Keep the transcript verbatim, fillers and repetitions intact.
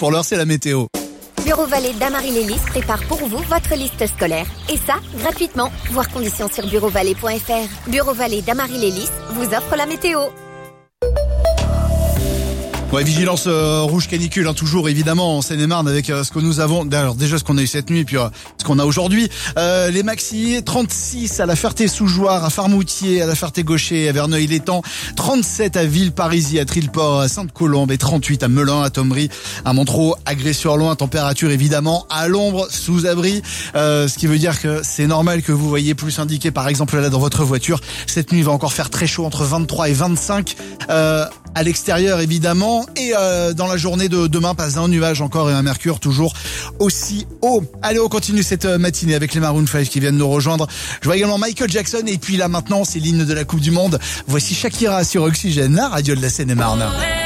Pour l'heure, c'est la météo. Bureau Vallée d'Amarie-Lélis prépare pour vous votre liste scolaire. Et ça, gratuitement. Voir conditions sur bureau vallée point f r. Bureau Vallée d'Amarie-Lélis vous offre la météo. Ouais, vigilance euh, rouge canicule, hein, toujours évidemment en Seine-et-Marne avec euh, ce que nous avons. Alors déjà ce qu'on a eu cette nuit, puis euh, ce qu'on a aujourd'hui. Euh, les maxi, trente-six à la Ferté-sous-Jouarre, à Farmoutier, à la Ferté-Gaucher, à Verneuil-l'Étang, trente-sept à Villeparisis, à Trilleport, à Sainte-Colombe et trente-huit à Melun, à Thomery, à Montereau, à Grès-sur-Loing. Température évidemment à l'ombre, sous abri, euh, ce qui veut dire que c'est normal que vous voyez plus indiqué par exemple là dans votre voiture. Cette nuit il va encore faire très chaud, entre vingt-trois et vingt-cinq euh, à l'extérieur évidemment. Et euh, dans la journée de demain, pas un nuage encore et un mercure toujours aussi haut. Allez, on continue cette matinée avec les Maroon five qui viennent nous rejoindre. Je vois également Michael Jackson et puis là maintenant, c'est l'hymne de la Coupe du Monde. Voici Shakira sur Oxygène, la radio de la Seine-et-Marne.